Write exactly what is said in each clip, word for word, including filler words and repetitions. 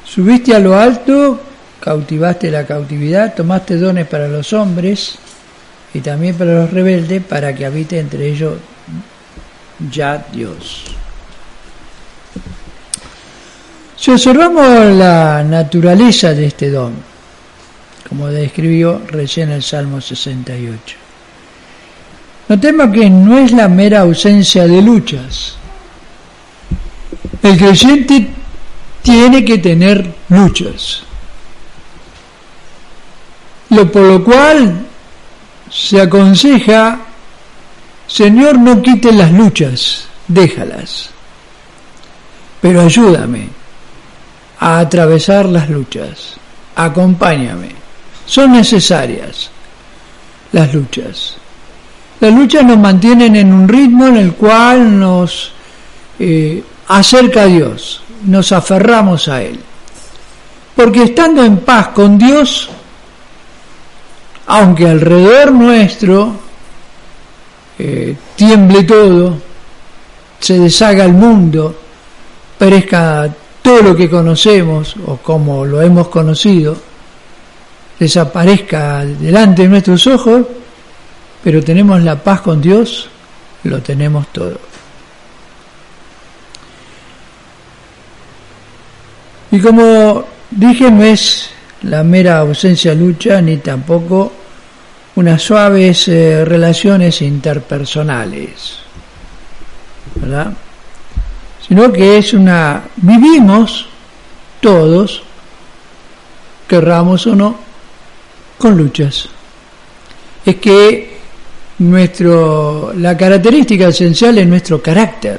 Subiste a lo alto, cautivaste la cautividad, tomaste dones para los hombres y también para los rebeldes, para que habite entre ellos ya Dios. Si observamos la naturaleza de este don, como describió recién el Salmo sesenta y ocho, notemos que no es la mera ausencia de luchas. El creyente tiene que tener luchas, lo por lo cual se aconseja: Señor, no quites las luchas, déjalas, pero ayúdame a atravesar las luchas, acompáñame. Son necesarias las luchas. Las luchas nos mantienen en un ritmo en el cual nos eh, acerca a Dios, nos aferramos a Él. Porque estando en paz con Dios, aunque alrededor nuestro eh, tiemble todo, se deshaga el mundo, perezca todo lo que conocemos o como lo hemos conocido, desaparezca delante de nuestros ojos, pero tenemos la paz con Dios, lo tenemos todo. Y como dije, no es la mera ausencia de lucha, ni tampoco unas suaves eh, relaciones interpersonales, ¿verdad? Sino que es una, vivimos todos, querramos o no, con luchas. Es que nuestro, la característica esencial es nuestro carácter.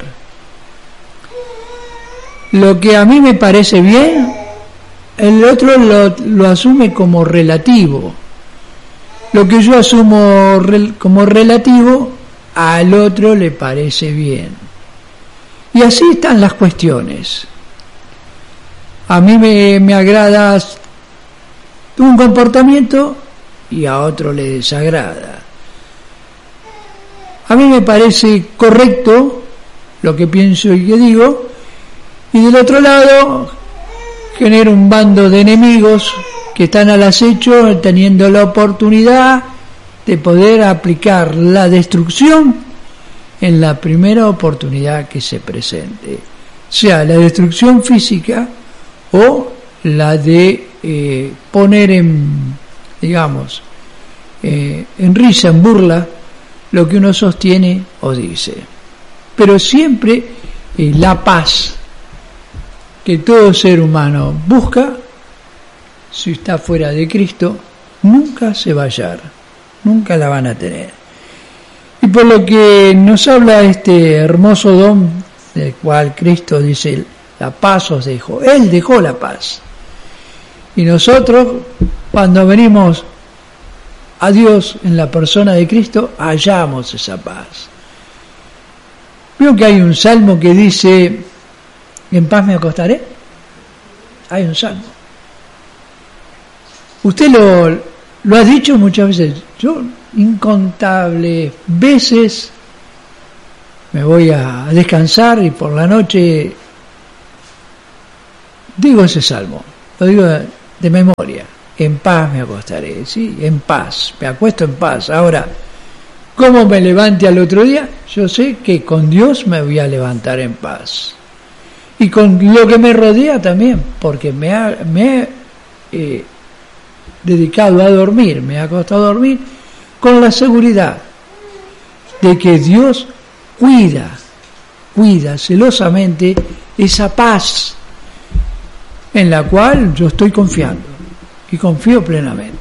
Lo que a mí me parece bien, el otro lo, lo asume como relativo. Lo que yo asumo re, como relativo, al otro le parece bien. Y así están las cuestiones. A mí me, me agrada un comportamiento y a otro le desagrada. A mí me parece correcto lo que pienso y que digo, y del otro lado genera un bando de enemigos que están al acecho, teniendo la oportunidad de poder aplicar la destrucción en la primera oportunidad que se presente, sea la destrucción física o la de eh, poner en, digamos, eh, en risa, en burla, lo que uno sostiene o dice. Pero siempre eh, la paz que todo ser humano busca, si está fuera de Cristo, nunca se va a hallar, nunca la van a tener. Y por lo que nos habla este hermoso don, del cual Cristo dice: la paz os dejo. Él dejó la paz. Y nosotros, cuando venimos a Dios en la persona de Cristo, hallamos esa paz. Veo que hay un salmo que dice: en paz me acostaré. Hay un salmo. Usted lo, lo ha dicho muchas veces. Yo, incontables veces, me voy a descansar y por la noche digo ese salmo. Lo digo de, de memoria. En paz me acostaré, ¿sí? En paz. Me acuesto en paz. Ahora, ¿cómo me levante al otro día? Yo sé que con Dios me voy a levantar en paz. Y con lo que me rodea también, porque me ha, me he eh, dedicado a dormir, me ha acostado a dormir con la seguridad de que Dios cuida, cuida celosamente esa paz en la cual yo estoy confiando y confío plenamente.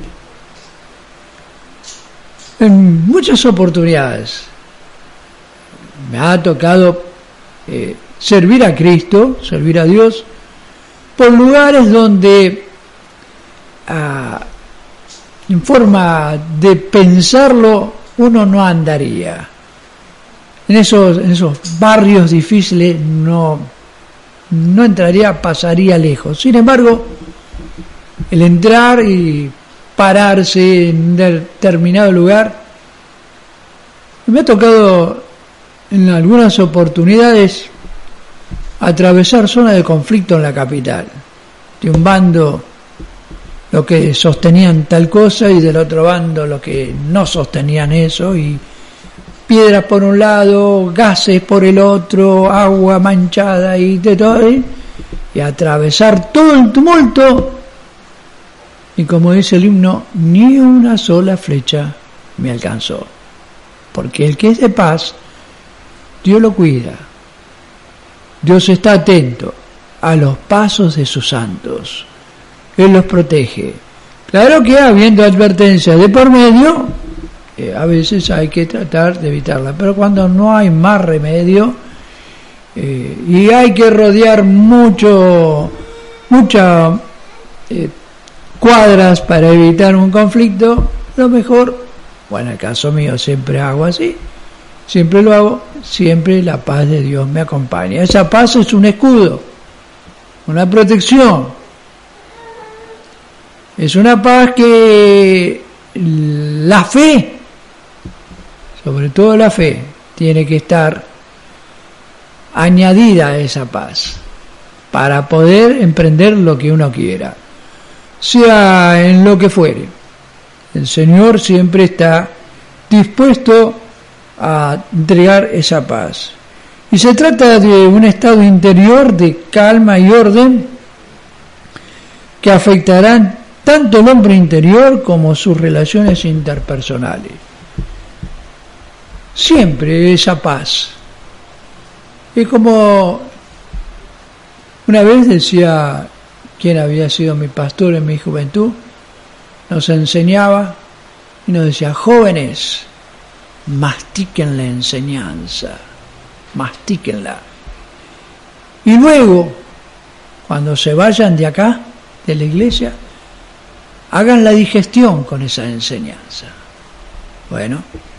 En muchas oportunidades me ha tocado eh, servir a Cristo, servir a Dios, por lugares donde ah, en forma de pensarlo uno no andaría. En esos, en esos barrios difíciles no, no entraría, pasaría lejos. Sin embargo, el entrar y pararse en determinado lugar, me ha tocado en algunas oportunidades atravesar zonas de conflicto en la capital. de un bando los que sostenían tal cosa y del otro bando los que no sostenían eso, y piedras por un lado, gases por el otro, agua manchada y de todo, y, y atravesar todo el tumulto, y como dice el himno, ni una sola flecha me alcanzó, porque el que es de paz, Dios lo cuida, Dios está atento a los pasos de sus santos, Él los protege. Claro que habiendo advertencias de por medio, eh, a veces hay que tratar de evitarla, pero cuando no hay más remedio eh, y hay que rodear mucho, muchas eh, cuadras para evitar un conflicto, lo mejor, bueno, en el caso mío siempre hago así, siempre lo hago, siempre la paz de Dios me acompaña. Esa paz es un escudo, una protección, es una paz que la fe, sobre todo la fe, tiene que estar añadida a esa paz para poder emprender lo que uno quiera, sea en lo que fuere. El Señor siempre está dispuesto a entregar esa paz. Y se trata de un estado interior de calma y orden que afectarán tanto el hombre interior como sus relaciones interpersonales. Siempre esa paz. Es como una vez decía quien había sido mi pastor en mi juventud, nos enseñaba y nos decía: jóvenes, mastiquen la enseñanza, mastíquenla. Y luego, cuando se vayan de acá, de la iglesia, hagan la digestión con esa enseñanza. Bueno,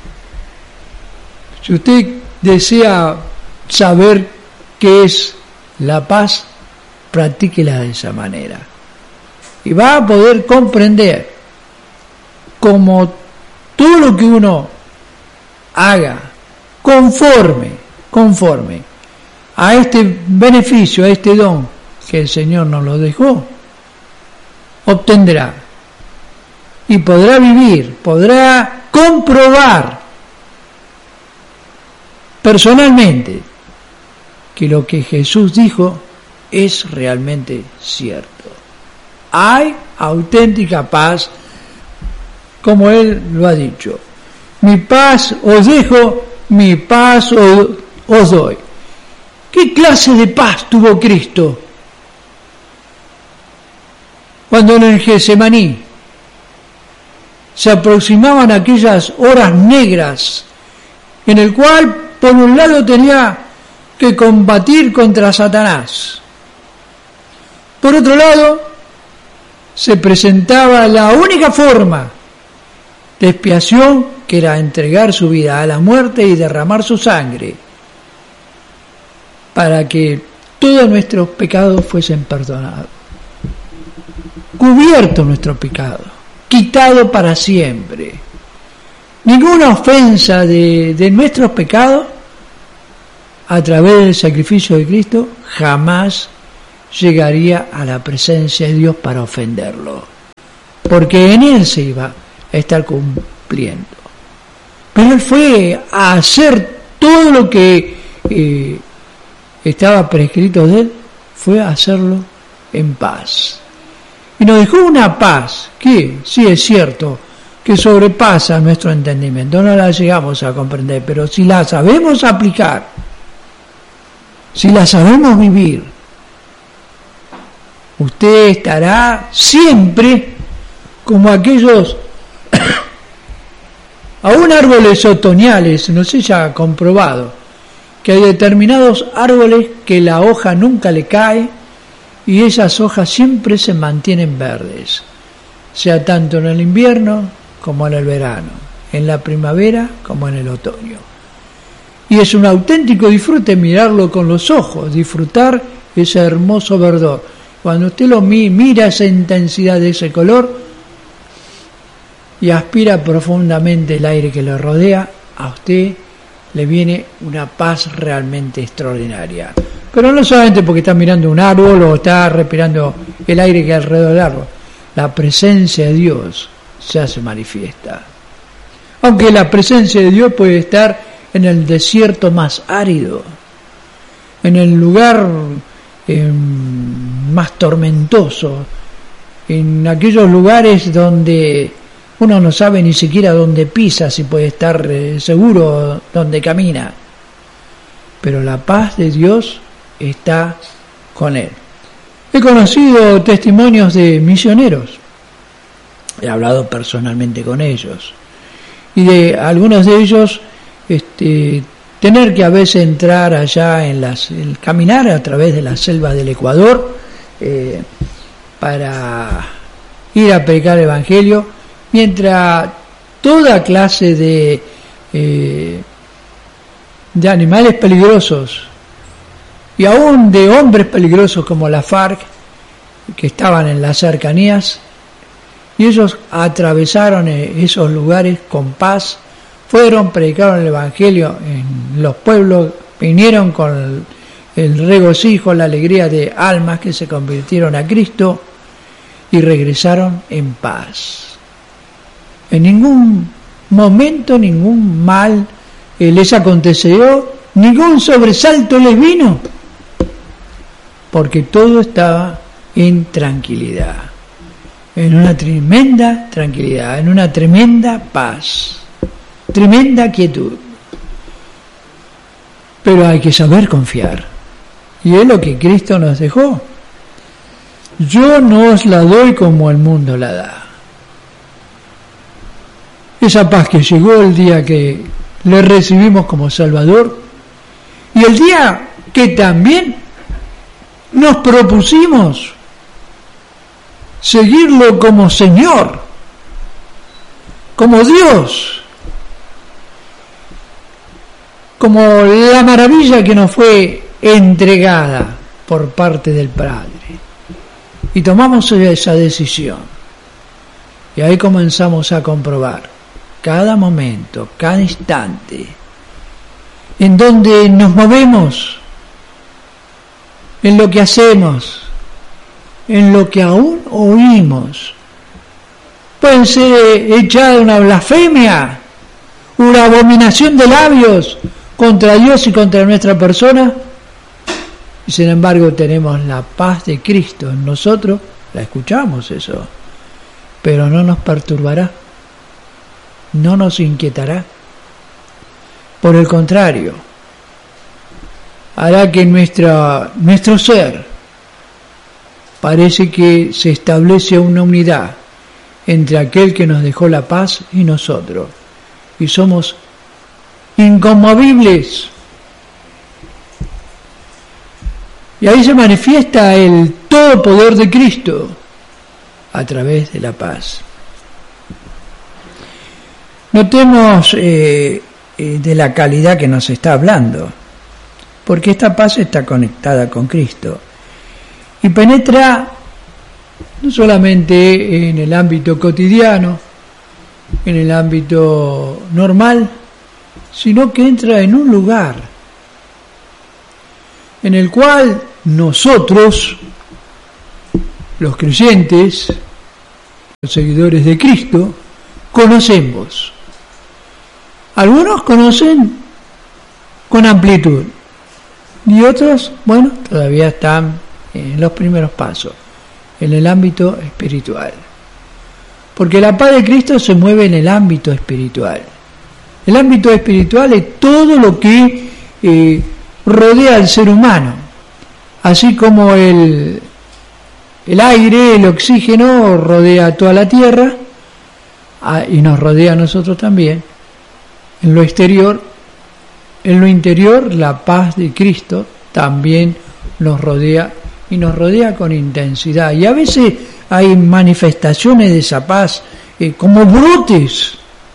si usted desea saber qué es la paz, practíquela de esa manera. Y va a poder comprender cómo todo lo que uno haga conforme, conforme a este beneficio, a este don que el Señor nos lo dejó, obtendrá y podrá vivir, podrá comprobar personalmente que lo que Jesús dijo es realmente cierto. Hay auténtica paz, como Él lo ha dicho. Mi paz os dejo, mi paz os, os doy. ¿Qué clase de paz tuvo Cristo cuando en el Getsemaní se aproximaban aquellas horas negras en el cual por un lado tenía que combatir contra Satanás, por otro lado se presentaba la única forma de expiación, que era entregar su vida a la muerte y derramar su sangre para que todos nuestros pecados fuesen perdonados, cubierto nuestro pecado, quitado para siempre. Ninguna ofensa de, de nuestros pecados a través del sacrificio de Cristo jamás llegaría a la presencia de Dios para ofenderlo, porque en Él se iba a estar cumpliendo. Pero Él fue a hacer todo lo que eh, estaba prescrito de Él, fue a hacerlo en paz. Y nos dejó una paz que, sí es cierto, que sobrepasa nuestro entendimiento, no la llegamos a comprender, pero si la sabemos aplicar, si la sabemos vivir, usted estará siempre como aquellos, aún árboles otoñales, no sé si ha comprobado, que hay determinados árboles que la hoja nunca le cae y esas hojas siempre se mantienen verdes, sea tanto en el invierno como en el verano, en la primavera como en el otoño. Y es un auténtico disfrute mirarlo con los ojos, disfrutar ese hermoso verdor. Cuando usted lo mira esa intensidad de ese color y aspira profundamente el aire que le rodea, a usted le viene una paz realmente extraordinaria. Pero no solamente porque está mirando un árbol o está respirando el aire que hay alrededor del árbol. La presencia de Dios se hace manifiesta. Aunque la presencia de Dios puede estar en el desierto más árido, en el lugar eh, más tormentoso, en aquellos lugares donde uno no sabe ni siquiera dónde pisa, si puede estar eh, seguro dónde camina. Pero la paz de Dios está con él. He conocido testimonios de misioneros, he hablado personalmente con ellos, y de algunos de ellos este, tener que a veces entrar allá en las, el caminar a través de la selva del Ecuador eh, para ir a predicar el Evangelio, mientras toda clase de eh, de animales peligrosos y aún de hombres peligrosos como la FARC, que estaban en las cercanías, y ellos atravesaron esos lugares con paz, fueron, predicaron el Evangelio en los pueblos, vinieron con el regocijo, la alegría de almas que se convirtieron a Cristo y regresaron en paz. En ningún momento ningún mal eh, les aconteció, ningún sobresalto les vino, porque todo estaba en tranquilidad, en una tremenda tranquilidad, en una tremenda paz, tremenda quietud. Pero hay que saber confiar, y es lo que Cristo nos dejó. Yo no os la doy como el mundo la da. Esa paz que llegó el día que le recibimos como Salvador, y el día que también nos propusimos seguirlo como Señor, como Dios, como la maravilla que nos fue entregada por parte del Padre. Y tomamos esa decisión. Y ahí comenzamos a comprobar cada momento, cada instante, en donde nos movemos, en lo que hacemos, en lo que aún oímos. Pueden ser echada una blasfemia, una abominación de labios contra Dios y contra nuestra persona, y sin embargo tenemos la paz de Cristo en nosotros, la escuchamos eso, pero no nos perturbará, no nos inquietará. Por el contrario, hará que nuestra, nuestro ser parece que se establece una unidad entre aquel que nos dejó la paz y nosotros, y somos inconmovibles. Y ahí se manifiesta el todo poder de Cristo a través de la paz. Notemos eh, eh, de la calidad que nos está hablando, porque esta paz está conectada con Cristo y penetra no solamente en el ámbito cotidiano, en el ámbito normal, sino que entra en un lugar en el cual nosotros, los creyentes, los seguidores de Cristo, conocemos. Algunos conocen con amplitud y otros, bueno, todavía están en los primeros pasos, en el ámbito espiritual. Porque la paz de Cristo se mueve en el ámbito espiritual. El ámbito espiritual es todo lo que eh, rodea al ser humano, así como el, el aire, el oxígeno rodea toda la tierra a, y nos rodea a nosotros también. En lo exterior, en lo interior, la paz de Cristo también nos rodea y nos rodea con intensidad. Y a veces hay manifestaciones de esa paz eh, como brotes,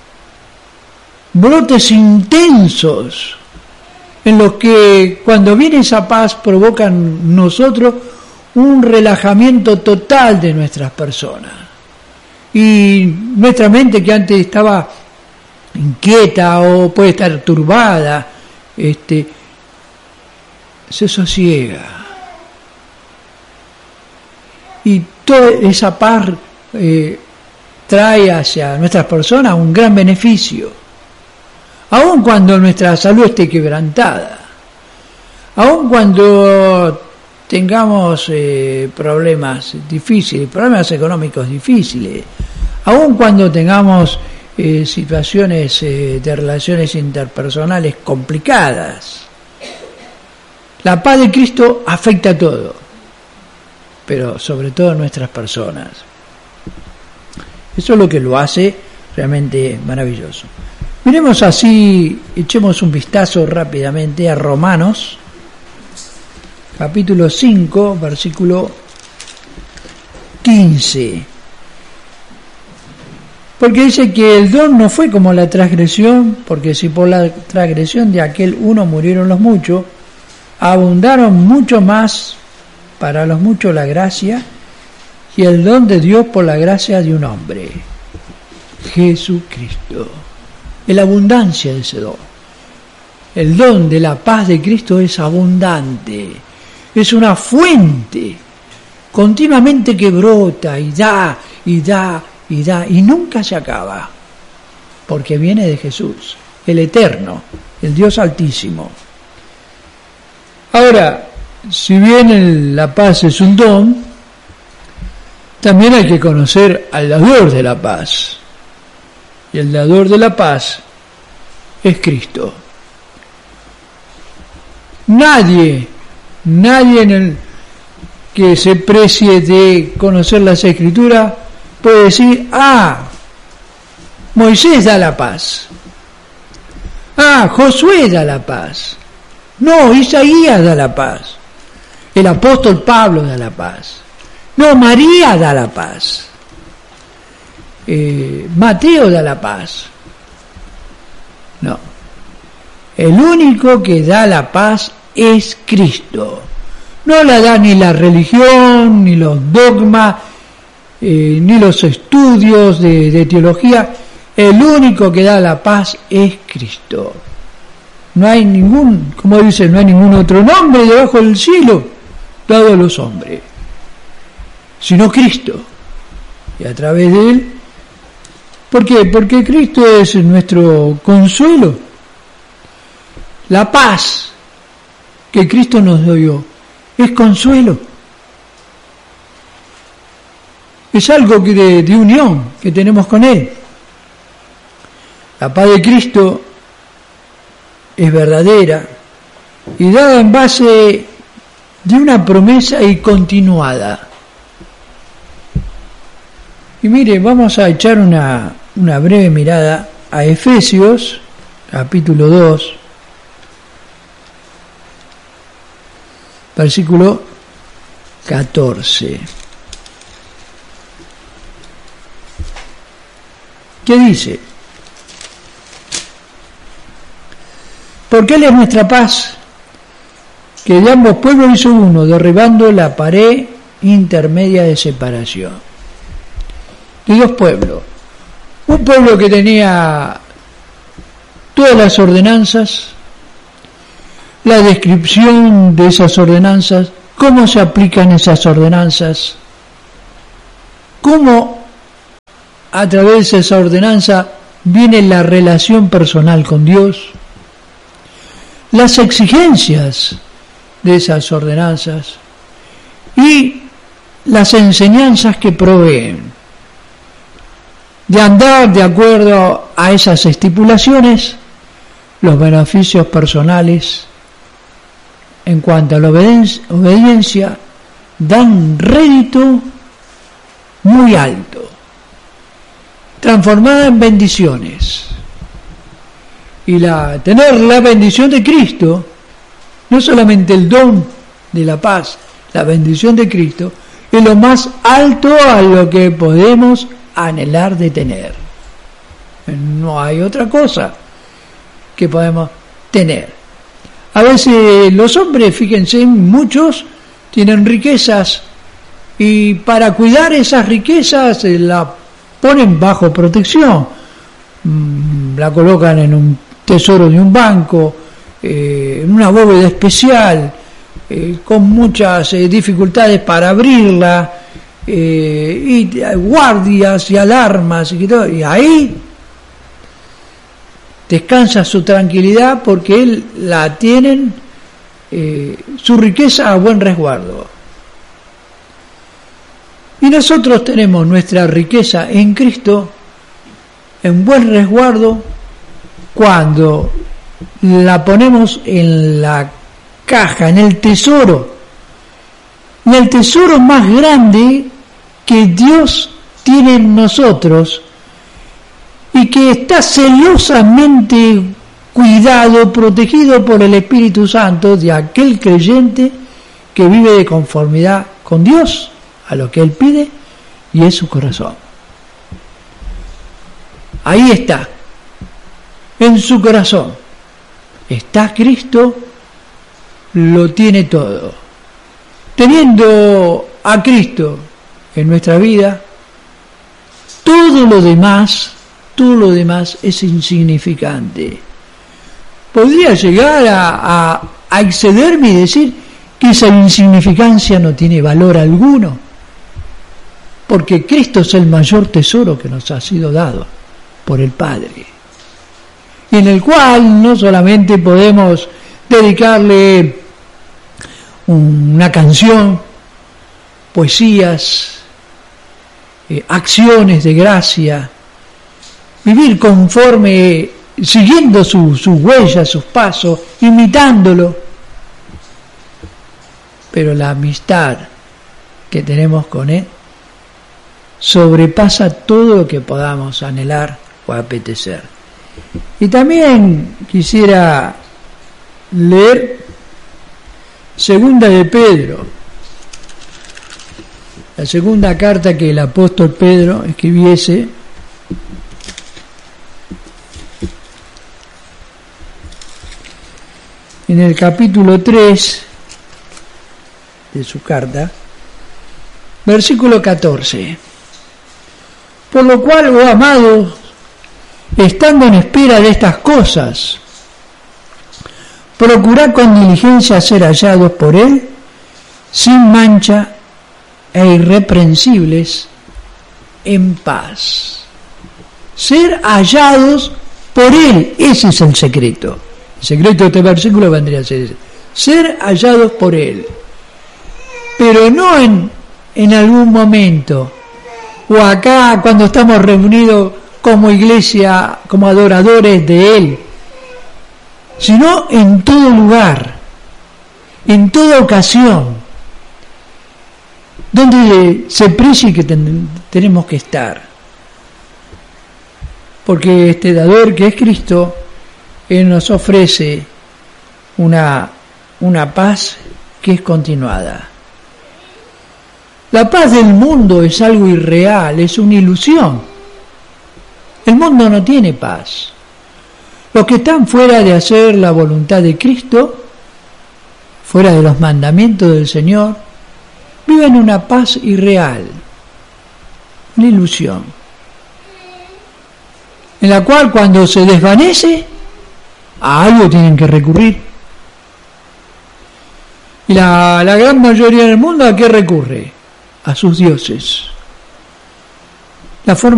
brotes intensos, en los que cuando viene esa paz provocan en nosotros un relajamiento total de nuestras personas. Y nuestra mente, que antes estaba inquieta o puede estar turbada, este, se sosiega. y toda esa paz eh, trae hacia nuestras personas un gran beneficio, aun cuando nuestra salud esté quebrantada, aun cuando tengamos eh, problemas difíciles, problemas económicos difíciles, aun cuando tengamos eh, situaciones eh, de relaciones interpersonales complicadas. La paz de Cristo afecta a todo, pero sobre todo a nuestras personas. Eso es lo que lo hace realmente maravilloso. Miremos así, echemos un vistazo rápidamente a Romanos, capítulo cinco, versículo quince. Porque dice que el don no fue como la transgresión, porque si por la transgresión de aquel uno murieron los muchos, abundaron mucho más para los muchos la gracia y el don de Dios por la gracia de un hombre, Jesucristo. Es la abundancia de ese don. El don de la paz de Cristo es abundante, es una fuente continuamente que brota y da, y da, y da, y nunca se acaba, porque viene de Jesús, el Eterno, el Dios Altísimo. Ahora, si bien el, la paz es un don, también hay que conocer al dador de la paz. Y el dador de la paz es Cristo. Nadie, nadie en el que se precie de conocer las Escrituras puede decir, ah, Moisés da la paz. Ah, Josué da la paz. No, Isaías da la paz. El apóstol Pablo da la paz. No, María da la paz. Eh, Mateo da la paz. No. El único que da la paz es Cristo. No la da ni la religión, ni los dogmas, eh, ni los estudios de, de teología. El único que da la paz es Cristo. No hay ningún, como dice, no hay ningún otro nombre debajo del cielo dado a los hombres, sino Cristo. Y a través de Él, ¿por qué? Porque Cristo es nuestro consuelo. La paz que Cristo nos dio es consuelo. Es algo que de, de unión que tenemos con Él. La paz de Cristo es verdadera y dada en base de una promesa y continuada. Y mire, vamos a echar una, una breve mirada a Efesios, capítulo dos, versículo catorce. ¿Qué dice? Porque Él es nuestra paz, que de ambos pueblos hizo uno, derribando la pared intermedia de separación. De dos pueblos. Un pueblo que tenía todas las ordenanzas, la descripción de esas ordenanzas, cómo se aplican esas ordenanzas, cómo a través de esa ordenanza viene la relación personal con Dios, las exigencias de esas ordenanzas y las enseñanzas que proveen. De andar de acuerdo a esas estipulaciones, los beneficios personales en cuanto a la obediencia dan rédito muy alto, transformada en bendiciones. Y la, tener la bendición de Cristo, no solamente el don de la paz, la bendición de Cristo, es lo más alto a lo que podemos anhelar de tener. No hay otra cosa que podemos tener. A veces los hombres, fíjense, muchos tienen riquezas y para cuidar esas riquezas la ponen bajo protección, la colocan en un tesoro de un banco, eh, en una bóveda especial, eh, con muchas eh, dificultades para abrirla, eh, y guardias y alarmas y todo, y ahí descansa su tranquilidad porque él la tienen eh, su riqueza a buen resguardo. Y nosotros tenemos nuestra riqueza en Cristo en buen resguardo cuando la ponemos en la caja, en el tesoro, en el tesoro más grande que Dios tiene en nosotros y que está celosamente cuidado, protegido por el Espíritu Santo de aquel creyente que vive de conformidad con Dios, a lo que Él pide, y es su corazón. Ahí está, en su corazón, está Cristo, lo tiene todo. Teniendo a Cristo en nuestra vida, todo lo demás, todo lo demás es insignificante. Podría llegar a, a, a excederme y decir que esa insignificancia no tiene valor alguno, porque Cristo es el mayor tesoro que nos ha sido dado por el Padre, y en el cual no solamente podemos dedicarle una canción, poesías, eh, acciones de gracia, vivir conforme, siguiendo sus su huellas, sus pasos, imitándolo, pero la amistad que tenemos con Él sobrepasa todo lo que podamos anhelar o apetecer. Y también quisiera leer Segunda de Pedro, la segunda carta que el apóstol Pedro escribiese, en el capítulo tres de su carta, versículo catorce. Por lo cual, oh amados, estando en espera de estas cosas, procurad con diligencia ser hallados por Él, sin mancha e irreprensibles, en paz. Ser hallados por Él, ese es el secreto. El secreto de este versículo vendría a ser ese: ser hallados por Él. Pero no en, en algún momento, o acá cuando estamos reunidos como iglesia, como adoradores de Él, sino en todo lugar, en toda ocasión, donde se precie que ten, tenemos que estar. Porque este dador que es Cristo, Él nos ofrece una, una paz que es continuada. La paz del mundo es algo irreal, es una ilusión. El mundo no tiene paz. Los que están fuera de hacer la voluntad de Cristo, fuera de los mandamientos del Señor, viven una paz irreal, una ilusión, en la cual cuando se desvanece, a algo tienen que recurrir. Y la, la gran mayoría del mundo, ¿a qué recurre? A sus dioses. La forma